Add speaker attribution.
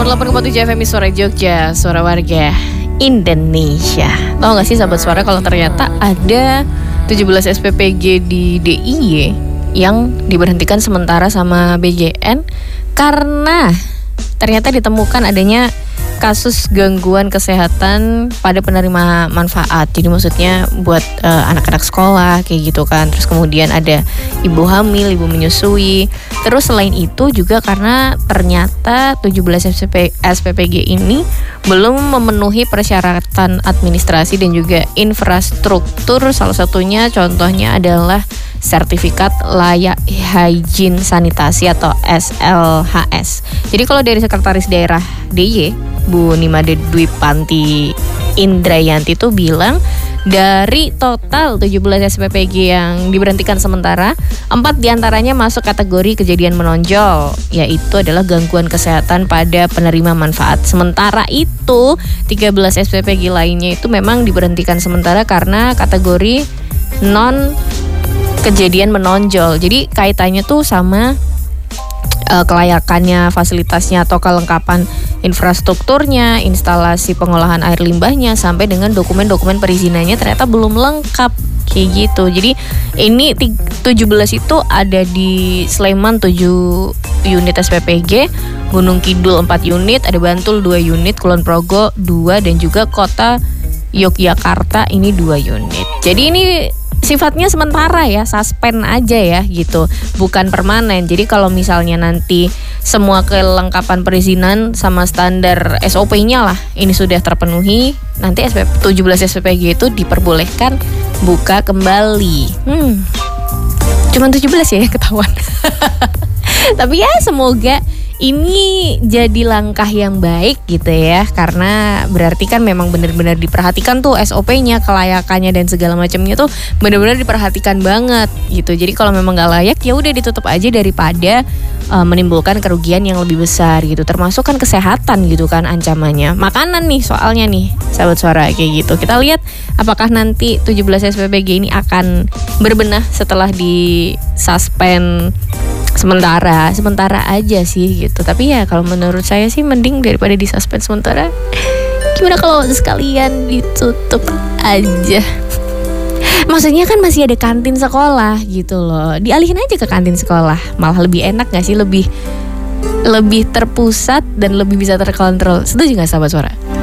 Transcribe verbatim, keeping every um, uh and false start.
Speaker 1: seratus delapan koma tujuh F M Suara Jogja, suara warga Indonesia. Tahu gak sih sahabat suara kalau ternyata ada tujuh belas S P P G di D I Y yang diberhentikan sementara sama B J N karena ternyata ditemukan adanya kasus gangguan kesehatan pada penerima manfaat. Jadi maksudnya buat uh, anak-anak sekolah kayak gitu kan. Terus kemudian ada ibu hamil, ibu menyusui. Terus selain itu juga karena ternyata tujuh belas S P P G ini belum memenuhi persyaratan administrasi dan juga infrastruktur. Salah satunya contohnya adalah sertifikat layak hygiene sanitasi atau S L H S. Jadi kalau dari sekretaris daerah D I Y Bu Nimade Dwi Panti Indrayanti itu bilang dari total tujuh belas S P P G yang diberhentikan sementara, empat diantaranya masuk kategori kejadian menonjol, yaitu adalah gangguan kesehatan pada penerima manfaat. Sementara itu tiga belas S P P G lainnya itu memang diberhentikan sementara karena kategori non kejadian menonjol. Jadi kaitannya tuh sama uh, kelayakannya, fasilitasnya atau kelengkapan infrastrukturnya, instalasi pengolahan air limbahnya sampai dengan dokumen-dokumen perizinannya ternyata belum lengkap kayak gitu. Jadi ini tujuh belas itu ada di Sleman tujuh unit S P P G, Gunung Kidul empat unit, ada Bantul dua unit, Kulon Progo dua dan juga Kota Yogyakarta ini dua unit. Jadi ini sifatnya sementara ya, suspend aja ya gitu, bukan permanen. Jadi kalau misalnya nanti semua kelengkapan perizinan sama standar S O P-nya lah ini sudah terpenuhi, nanti S P P, tujuh belas S P P G itu diperbolehkan buka kembali. Hmm, cuman tujuh belas ya ketahuan. Tapi ya semoga ini jadi langkah yang baik gitu ya, karena berarti kan memang benar-benar diperhatikan tuh S O P-nya, kelayakannya dan segala macamnya tuh benar-benar diperhatikan banget gitu. Jadi kalau memang nggak layak ya udah ditutup aja daripada uh, menimbulkan kerugian yang lebih besar gitu. Termasuk kan kesehatan gitu kan ancamannya. Makanan nih soalnya nih sahabat suara kayak gitu. Kita lihat apakah nanti tujuh belas S P P G ini akan berbenah setelah di suspend sementara sementara aja sih gitu. Tapi ya kalau menurut saya sih mending daripada di suspend sementara, gimana kalau sekalian ditutup aja. Maksudnya kan masih ada kantin sekolah gitu loh, dialihin aja ke kantin sekolah, malah lebih enak gak sih, lebih lebih terpusat dan lebih bisa terkontrol. Setuju gak sahabat suara?